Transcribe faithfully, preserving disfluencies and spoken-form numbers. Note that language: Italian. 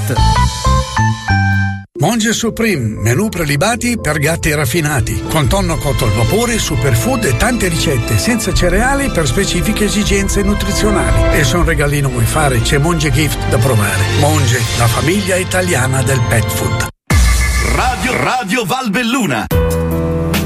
Gift. Monge Supreme, menù prelibati per gatti raffinati, con tonno cotto al vapore, superfood e tante ricette senza cereali per specifiche esigenze nutrizionali. E se un regalino vuoi fare, c'è Monge Gift da provare. Monge, la famiglia italiana del pet food. Radio Radio Valbelluna.